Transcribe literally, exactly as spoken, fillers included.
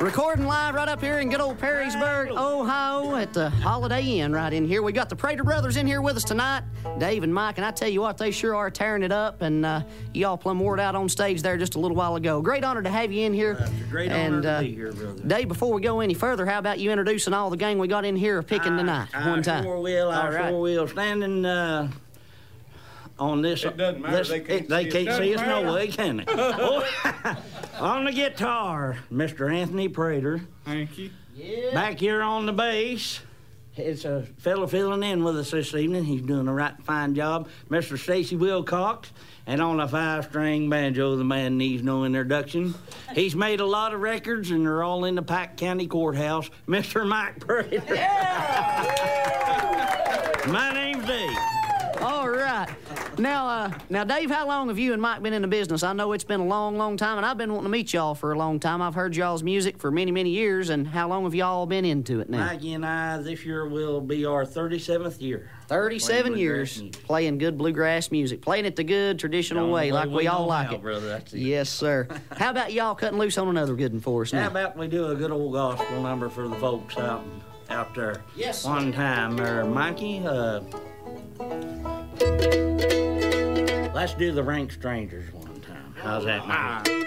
Recording live right up here in good old Perrysburg, Ohio at the Holiday Inn right in here. We got the Prater brothers in here with us tonight, Dave and Mike, and I tell you what, they sure are tearing it up, and uh, y'all plumb wore it out on stage there just a little while ago. Great honor to have you in here. Uh, it's a great and, honor to uh, be here, brother. Dave, before we go any further, how about you introducing all the gang we got in here picking tonight? I, one I time. sure will. I All right. sure will. Standing uh, on this. It doesn't matter. This, They can't it, they see it. can't see us Doesn't no matter. way, can they? Oh, on the guitar, Mister Anthony Prater. Thank you. Yeah. Back here on the bass, it's a fellow filling in with us this evening. He's doing a right fine job. Mister Stacy Wilcox. And on the five-string banjo, the man needs no introduction. He's made a lot of records, and they're all in the Pike County Courthouse. Mister Mike Prater. Yeah! My name's Dave. All right. Now, uh, now, Dave, how long have you and Mike been in the business? I know it's been a long, long time, and I've been wanting to meet y'all for a long time. I've heard y'all's music for many, many years, and how long have y'all been into it now? Mikey and I, this year will be our thirty-seventh year. thirty-seven Playing years bluegrass music. playing good bluegrass music, playing it the good, traditional The way, only like way we all know like how, it. brother. That's it. Yes, sir. How about y'all cutting loose on another good one for us How now? about we do a good old gospel number for the folks out out there? Yes, sir. One time, there, Mikey. Uh, let's do the Rank Strangers one time. How's that, Mikey?